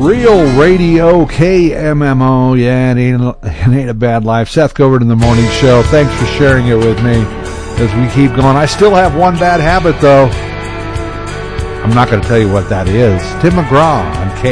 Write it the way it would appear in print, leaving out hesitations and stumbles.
Real Radio KMMO. Yeah, it ain't a bad life. Seth Govert in the morning show. Thanks for sharing it with me as we keep going. I still have one bad habit, though. I'm not going to tell you what that is. Tim McGraw on